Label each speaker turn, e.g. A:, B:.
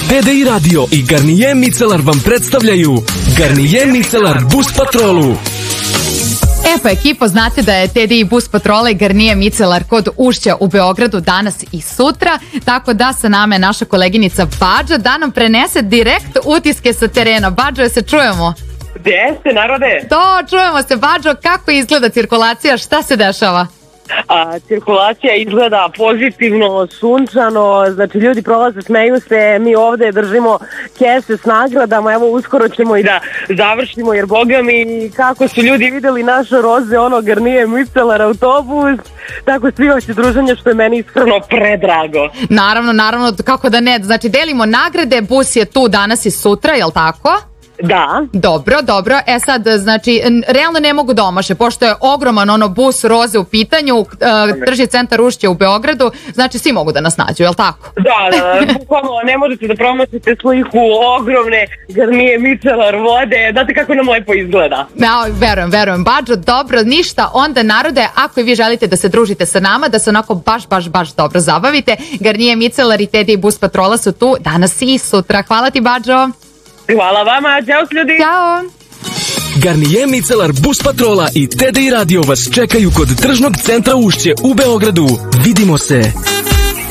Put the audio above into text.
A: TDI Radio i Garnier Micelar vam predstavljaju Garnier Micelar Bus Patrolu.
B: Pa ekipo, znate da je TDI Bus Patrola i Garnier Micelar kod Ušća u Beogradu danas i sutra, tako da sa nama je naša koleginica Badža da nam prenese direkt utiske sa terena. Badžo, je se čujemo?
C: Gde ste, narode?
B: To, čujemo se, Badžo. Kako izgleda cirkulacija? Šta se dešava?
C: Cirkulacija izgleda pozitivno, sunčano, znači ljudi prolaze, smeju se, mi ovde držimo kese s nagradama, evo uskoro ćemo i da završimo, jer boga mi kako su ljudi videli naše roze, ono Garnier Micelar autobus, tako svi hoće druženje, što je meni iskreno predrago.
B: Naravno, kako da ne, znači delimo nagrade, bus je tu danas i sutra, jel tako?
C: Da.
B: Dobro. Sad, znači, realno ne mogu da omaše, pošto je ogroman bus roze u pitanju, tržni centar Ušće u Beogradu, znači svi mogu da nas nađu, je li tako?
C: Da, bukvalno ne možete da promašite sliku ogromne Garnier Micelar vode, znate kako nam lepo izgleda.
B: Verujem, Badžo, dobro, ništa, onda narode, ako i vi želite da se družite sa nama, da se onako baš dobro zabavite, Garnier Micelar i TDI Bus Patrola su tu danas i sutra. Hvala ti, Badžo.
C: Hvala vama, ćao ljudi.
B: Ćao.
A: Garnier Micelar Bus Patrola i TDI Radio vas čekaju kod tržnog centra Ušće u Beogradu. Vidimo se.